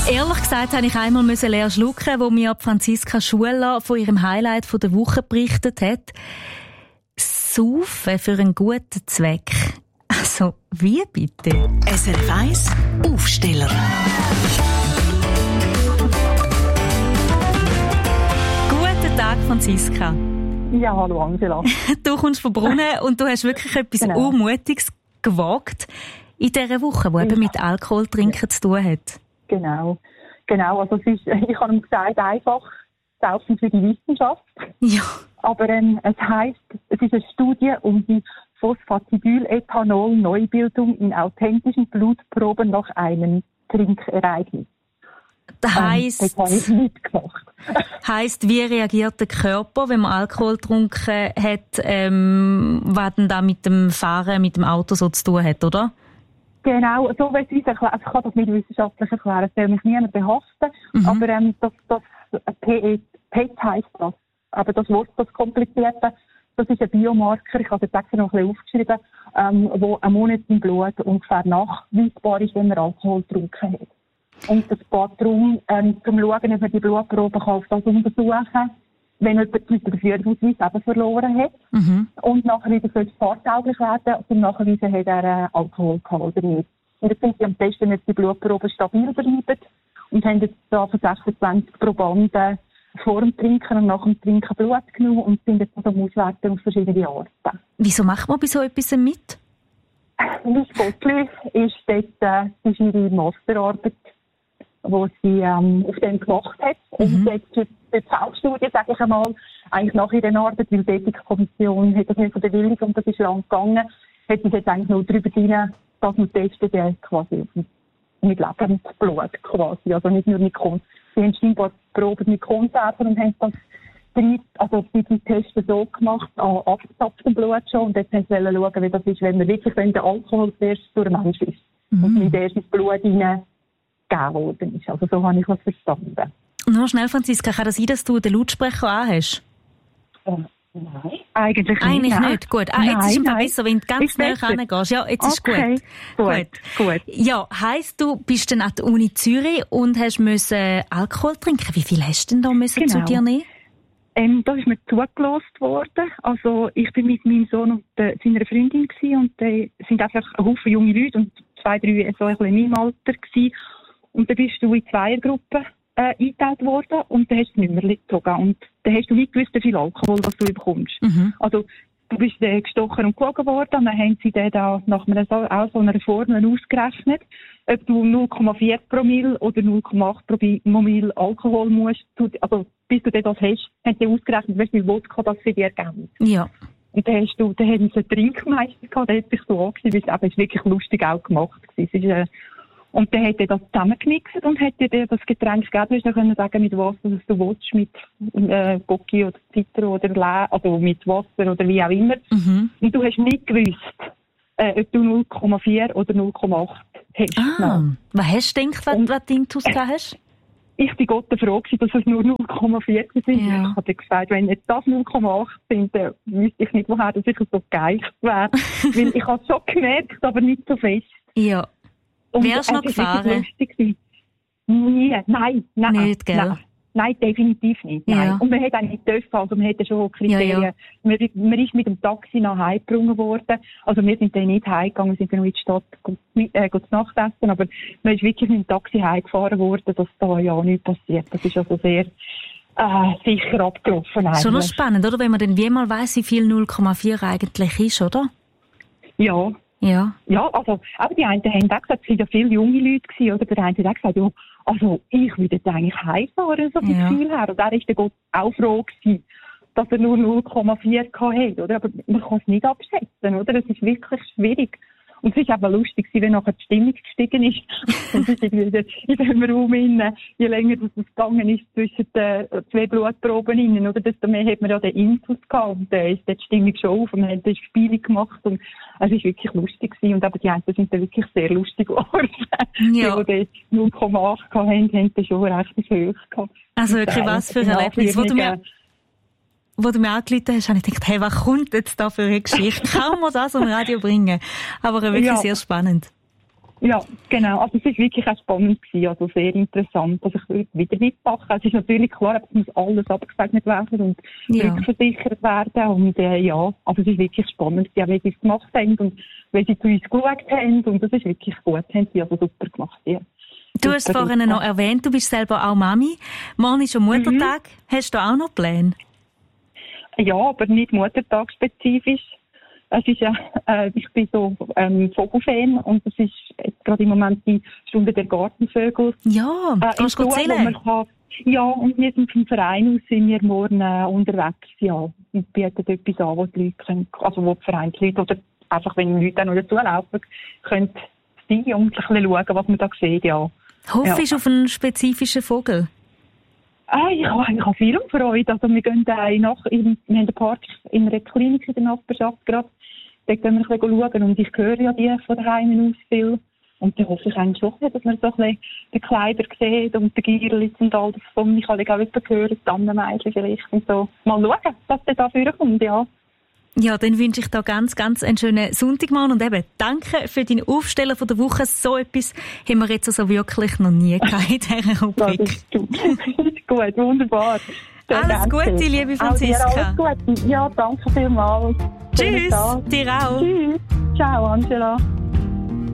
Ehrlich gesagt habe ich einmal leer schlucken, wo mir Franziska Schuler von ihrem Highlight der Woche berichtet hat. Saufen für einen guten Zweck. Also, wie bitte? SRF 1 Aufsteller. Guten Tag, Franziska. Ja, hallo Angela. Du kommst von Brunnen und du hast wirklich etwas Unmutiges gewagt in dieser Woche, die eben mit Alkohol trinken zu tun hat. Genau. Also es ist, ich habe ihm gesagt, einfach saufen für die Wissenschaft. Ja. Aber es heisst, es ist eine Studie um die Phosphatidylethanol-Neubildung in authentischen Blutproben nach einem Trinkereignis. Das heisst, das habe ich nicht gemacht. Heisst, wie reagiert der Körper, wenn man Alkohol getrunken hat, was denn da mit dem Fahren, mit dem Auto so zu tun hat, oder? Genau, so wie es ist. Ich kann das nicht wissenschaftlich erklären, es soll mich niemand behaften. Aber das PET heisst das. Aber das Wort, das Komplizierte, das ist ein Biomarker, ich habe das extra noch ein bisschen aufgeschrieben, wo einen Monat im Blut ungefähr nachweisbar ist, wenn man Alkohol getrunken hat. Und es geht darum, zum schauen, ob man die Blutprobe auf das untersuchen kann, wenn jemand zum Beispiel den Führerausweis eben verloren hat. Und nachher wieder fahrtauglich werden, um nachzuweisen, hat er Alkohol gehabt oder nicht. Und jetzt sind sie am besten, dass die Blutproben stabil bleiben und haben jetzt da von 26 Probanden vor dem Trinken und nach dem Trinken Blut genommen und sind jetzt am Auswerten auf verschiedene Arten. Wieso macht man bei so etwas mit? Liz Gottlieb ist dort ist ihre Masterarbeit, die sie auf dem gemacht hat. Und jetzt für die Feldstudie, sage ich einmal, eigentlich nach ihrer Arbeit, weil die Ethikkommission hat das nicht von der Willigung und das ist lang gegangen, hat sie jetzt eigentlich nur darüber hinein, dass man testet, quasi mit Lebensblut quasi, also nicht nur mit Konserven. Sie haben scheinbar Proben mit Konserven und haben das die Tests so gemacht, an abgezapftem Blut schon, und jetzt haben sie schauen, wie das ist, wenn der Alkohol zuerst durch den Mensch ist. Und nicht erst ins Blut hineingegeben worden ist. Also so habe ich das verstanden. Nur schnell, Franziska, kann das sein, dass du den Lautsprecher anhast? Nein, eigentlich nicht. Gut. Jetzt ist es besser, wenn du ganz schnell rangehst. Ja, jetzt ist gut. Ja, heisst, du bist dann an der Uni Zürich und hast müssen Alkohol trinken. Wie viel hast du denn da müssen zu dir nehmen? Da ist mir zugelassen worden. Also, ich bin mit meinem Sohn und seiner Freundin gewesen, und da sind einfach ein Haufen junge Leute und 2, 3 so ein bisschen in meinem Alter gewesen. Und dann bist du in Zweiergruppen eingeteilt worden und dann hast du Nummer gezogen. Und dann hast du nicht gewusst, wie viel Alkohol was du bekommst. Also, du bist gestochen und gewogen worden, und dann haben sie dann da nach so einer Formel ausgerechnet, ob du 0,4 Promille oder 0,8 Promille Alkohol musst, also bis du das hast, haben sie ausgerechnet, wie viel Wodka das für dich ergänzt. Ja. Und dann haben sie einen Trinkmeister gehabt, der hat sich so angesehen, weil es wirklich lustig auch gemacht war. Und dann hat er das zusammengemixt und hat dir das Getränk gegeben. Du hast sagen, mit was du willst, mit Gocki oder Zitro oder also mit Wasser oder wie auch immer. Und du hast nicht gewusst, ob du 0,4 oder 0,8 hast. Was hast du gedacht, was du Intus gehabt hast? Ich war Gott froh, dass es nur 0,4 sind. Ja. Ich habe gesagt, wenn jetzt das 0,8 sind, dann wüsste ich nicht, woher das sicher so geeicht wäre. Weil ich habe es schon gemerkt, aber nicht so fest. Ja. Wärst du noch gefahren? Nein. Nicht, gell? Nein, definitiv nicht. Nein. Ja. Und man hat auch nicht dürfen, also man hat schon Kriterien. Ja. Man ist mit dem Taxi nach Hause gebracht worden. Also wir sind dann nicht heimgegangen, wir sind dann in die Stadt zu Nachtessen, aber man ist wirklich mit dem Taxi heimgefahren worden, dass da ja nichts passiert. Das ist also sehr sicher abgelaufen eigentlich. Schon noch spannend, oder? Wenn man dann wie mal weiss, wie viel 0,4 eigentlich ist, oder? Ja. Ja, also, aber die einen haben auch gesagt, es waren ja viele junge Leute gewesen, oder? Der eine hat auch gesagt, ja, also, ich würde jetzt eigentlich heimfahren, so viel Gefühl her. Und er ist dann auch froh gewesen, dass er nur 0,4 hat, oder? Aber man kann es nicht abschätzen, oder? Es ist wirklich schwierig. Und es war eben lustig, wenn nachher die Stimmung gestiegen ist. Und es ist irgendwie in diesem Raum innen, je länger das gegangen ist zwischen den 2 Blutproben innen, oder? Desto mehr hat man ja den Intus gehabt. Und ist die Stimmung schon auf und man hat eine Spiele gemacht. Und es war wirklich lustig gewesen. Und aber die einen sind dann wirklich sehr lustig geworden. Ja. Die 0,8 haben dann schon recht hoch gehabt. Also wirklich, was für ein Erlebnis, wo du mir angerufen hast, habe ich gedacht, hey, was kommt jetzt da für eine Geschichte? Kann man das am Radio bringen? Aber wirklich sehr spannend. Ja, genau. Also es war wirklich auch spannend gewesen, also sehr interessant. Also ich würde wieder mitmachen. Es ist natürlich klar, es muss alles abgesegnet werden und rückversichert werden. Und ja, also es ist wirklich spannend, wie sie es gemacht haben und wie sie zu uns geschaut haben. Und das ist wirklich gut, haben sie also super gemacht. Ja. Du hast vorhin noch erwähnt, du bist selber auch Mami. Morgen ist schon Muttertag. Hast du auch noch Pläne? Ja, aber nicht Muttertag-spezifisch. Es ist ich bin so Vogelfan und es ist gerade im Moment die Stunde der Gartenvögel. Ja, kannst du zählen? Ja, und wir sind vom Verein aus sind wir morgen unterwegs, ja. Und bieten etwas an, wo die Leute können, also wo die Vereinsleute oder einfach, wenn die Leute auch noch dazulaufen, können sie und ein bisschen schauen, was man da sieht, ja. Hoffst du auf einen spezifischen Vogel? Ich habe viel Freude. Also wir gehen wir haben den Park in einer Klinik in der Nachbarschaft gerade. Dort gehen wir ein bisschen schauen und ich höre ja die von daheim aus viel. Und dann hoffe ich eigentlich schon, dass man so ein bisschen den Kleiber sieht und den Gierlitz und all das von. Ich habe auch wieder gehört, die Tannenmeisel vielleicht und so. Mal schauen, was da vorkommt, ja. Ja, dann wünsche ich da ganz, ganz einen schönen Sonntagmorgen und eben danke für deinen Aufsteller von der Woche. So etwas haben wir jetzt also wirklich noch nie gehabt in dieser Rubrik. Das ist gut, wunderbar. Alles Gute, liebe Franziska. Alles Gute. Ja, danke vielmals. Tschüss, dir auch. Tschüss. Ciao, Angela.